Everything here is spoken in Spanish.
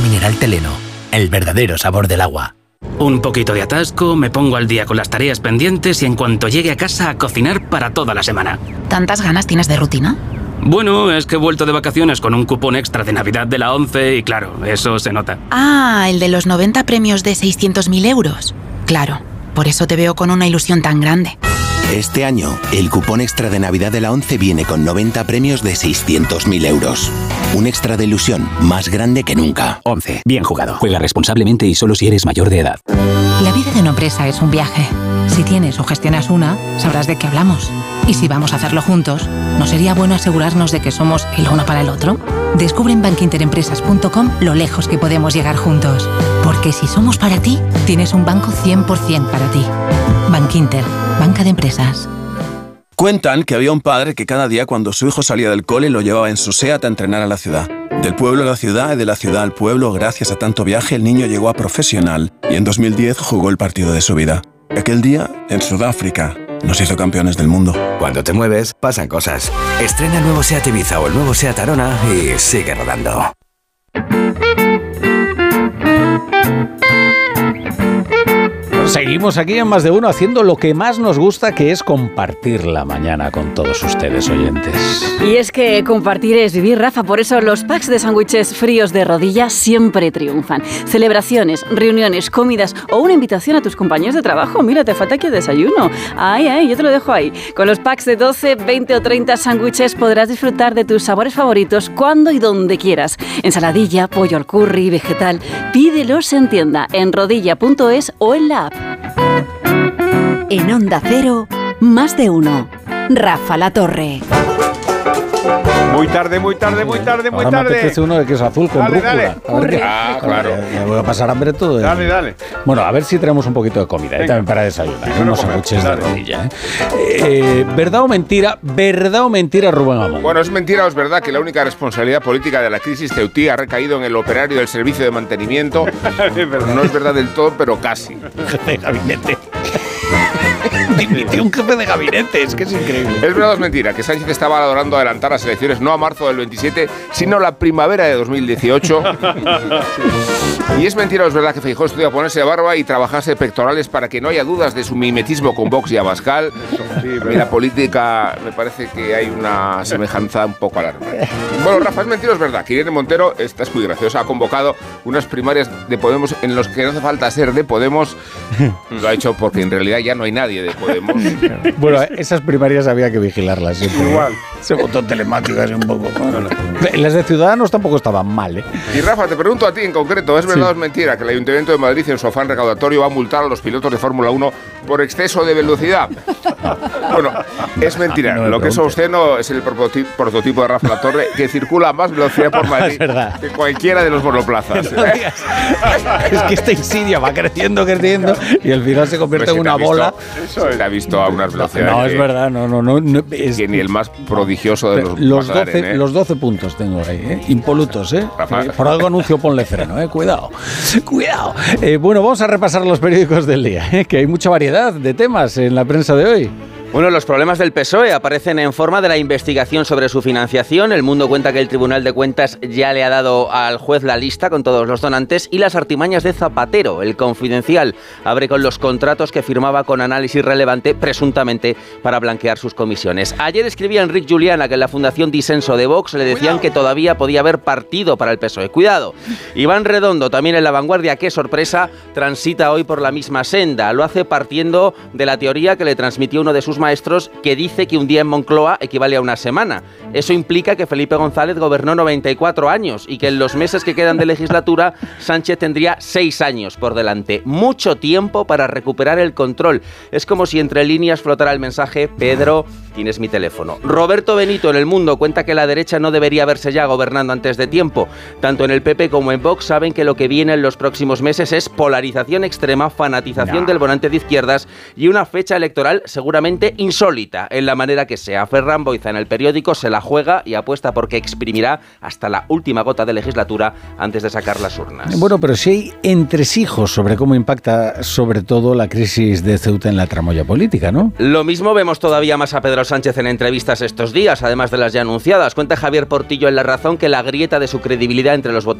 mineral Teleno, el verdadero sabor del agua. Un poquito de atasco, me pongo al día con las tareas pendientes y en cuanto llegue a casa a cocinar para toda la semana. ¿Tantas ganas tienes de rutina? Bueno, es que he vuelto de vacaciones con un cupón extra de Navidad de la ONCE y claro, eso se nota. Ah, el de los 90 premios de 600.000 euros. Claro, por eso te veo con una ilusión tan grande. Este año, el cupón extra de Navidad de la ONCE viene con 90 premios de 600.000 euros. Un extra de ilusión más grande que nunca. ONCE. Bien jugado. Juega responsablemente y solo si eres mayor de edad. La vida de una empresa es un viaje. Si tienes o gestionas una, sabrás de qué hablamos. Y si vamos a hacerlo juntos, ¿no sería bueno asegurarnos de que somos el uno para el otro? Descubre en bankinterempresas.com lo lejos que podemos llegar juntos. Porque si somos para ti, tienes un banco 100% para ti. Bankinter, banca de empresas. Cuentan que había un padre que cada día cuando su hijo salía del cole lo llevaba en su SEAT a entrenar a la ciudad. Del pueblo a la ciudad y de la ciudad al pueblo, gracias a tanto viaje, el niño llegó a profesional y en 2010 jugó el partido de su vida. Aquel día, en Sudáfrica, nos hizo campeones del mundo. Cuando te mueves, pasan cosas. Estrena el nuevo SEAT Ibiza o el nuevo SEAT Arona y sigue rodando. Seguimos aquí en Más de Uno haciendo lo que más nos gusta, que es compartir la mañana con todos ustedes, oyentes. Y es que compartir es vivir, Rafa. Por eso los packs de sándwiches fríos de Rodilla siempre triunfan. Celebraciones, reuniones, comidas o una invitación a tus compañeros de trabajo. Mira, te falta aquí el desayuno. Ay, yo te lo dejo ahí. Con los packs de 12, 20 o 30 sándwiches podrás disfrutar de tus sabores favoritos cuando y donde quieras. Ensaladilla, pollo al curry, vegetal. Pídelos en tienda, en rodilla.es o en la app. En Onda Cero, Más de Uno. Rafa La Torre. Muy tarde. Ahora me apetece uno de queso azul con rúcula. Claro. Me voy a pasar hambre todo. Dale. Bueno, a ver si tenemos un poquito de comida también para desayunar. Unos sándwiches de Rodilla. ¿Verdad o mentira, Rubén Amón? Bueno, es mentira o es verdad que la única responsabilidad política de la crisis ceutí ha recaído en el operario del servicio de mantenimiento. No es verdad del todo, pero casi. Jefe de gabinete. Dimitió un jefe de gabinete, es que es increíble. Es verdad o es mentira que Sánchez estaba valorando adelantar las elecciones no a marzo del 27, sino la primavera de 2018. Y es mentira o es verdad que Feijóo estudia ponerse barba y trabajarse pectorales para que no haya dudas de su mimetismo con Vox y Abascal. En la política me parece que hay una semejanza un poco alarmante. Bueno, Rafa, es mentira o es verdad que Irene Montero, esta es muy graciosa, ha convocado unas primarias de Podemos en los que no hace falta ser de Podemos. Lo ha hecho porque en realidad ya no hay nadie de Podemos. Bueno, esas primarias había que vigilarlas siempre. Igual. Se votó telemáticas un poco. Bueno, las de Ciudadanos tampoco estaban mal, ¿eh? Y Rafa, te pregunto a ti en concreto, ¿es verdad o es mentira que el Ayuntamiento de Madrid en su afán recaudatorio va a multar a los pilotos de Fórmula 1 por exceso de velocidad? Bueno, es mentira. No lo que es obsceno es el prototipo de Rafa La Torre que circula a más velocidad por Madrid que cualquiera de los monoplazas. Es que esta insidia va creciendo y al final se convierte en una bola. Eso te ha visto a unas velocidades. No, es verdad, no es que ni el más prodigioso de los McLaren, ¿eh? Los 12 puntos tengo ahí, impolutos, por algo anuncio ponle freno, cuidado. Bueno, vamos a repasar los periódicos del día, que hay mucha variedad de temas en la prensa de hoy. Bueno, los problemas del PSOE aparecen en forma de la investigación sobre su financiación. El Mundo cuenta que el Tribunal de Cuentas ya le ha dado al juez la lista con todos los donantes y las artimañas de Zapatero. El Confidencial abre con los contratos que firmaba con Análisis Relevante, presuntamente para blanquear sus comisiones. Ayer escribía Enric Juliana que en la Fundación Disenso de Vox le decían que todavía podía haber partido para el PSOE. Cuidado. Iván Redondo, también en La Vanguardia, qué sorpresa, transita hoy por la misma senda. Lo hace partiendo de la teoría que le transmitió uno de sus maestros, que dice que un día en Moncloa equivale a una semana. Eso implica que Felipe González gobernó 94 años y que en los meses que quedan de legislatura Sánchez tendría 6 años por delante. Mucho tiempo para recuperar el control. Es como si entre líneas flotara el mensaje: Pedro, tienes mi teléfono. Roberto Benito en El Mundo cuenta que la derecha no debería verse ya gobernando antes de tiempo. Tanto en el PP como en Vox saben que lo que viene en los próximos meses es polarización extrema, fanatización del volante de izquierdas y una fecha electoral seguramente insólita en la manera que sea. Ferran Boiza en El Periódico se la juega y apuesta porque exprimirá hasta la última gota de legislatura antes de sacar las urnas. Bueno, pero sí hay entresijos sobre cómo impacta sobre todo la crisis de Ceuta en la tramoya política, ¿no? Lo mismo vemos todavía más a Pedro Sánchez en entrevistas estos días, además de las ya anunciadas. Cuenta Javier Portillo en La Razón que la grieta de su credibilidad entre los votantes